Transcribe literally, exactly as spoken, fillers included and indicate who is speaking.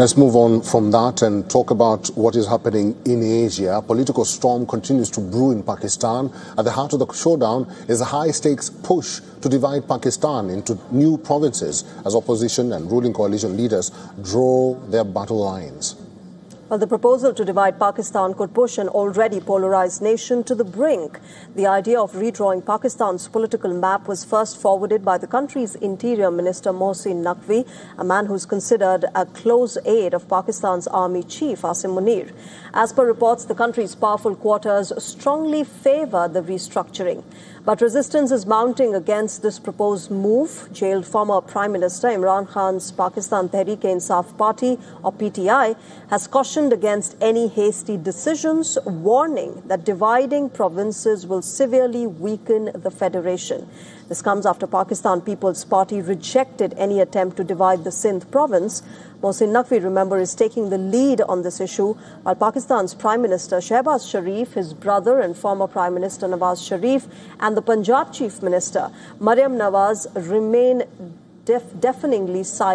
Speaker 1: Let's move on from that and talk about what is happening in Asia. A political storm continues to brew in Pakistan. At the heart of the showdown is a high-stakes push to divide Pakistan into new provinces as opposition and ruling coalition leaders draw their battle lines.
Speaker 2: Well, the proposal to divide Pakistan could push an already polarized nation to the brink. The idea of redrawing Pakistan's political map was first forwarded by the country's Interior Minister Mohsin Naqvi, a man who's considered a close aide of Pakistan's Army Chief Asim Munir. As per reports, the country's powerful quarters strongly favor the restructuring. But resistance is mounting against this proposed move. Jailed former Prime Minister Imran Khan's Pakistan Tehreek-e-Insaf Party, or P T I, has cautioned against any hasty decisions, warning that dividing provinces will severely weaken the federation. This comes after Pakistan People's Party rejected any attempt to divide the Sindh province. Mohsin Naqvi, remember, is taking the lead on this issue, while Pakistan's Prime Minister Shehbaz Sharif, his brother and former Prime Minister Nawaz Sharif, and the Punjab Chief Minister Maryam Nawaz remain def deafeningly silent.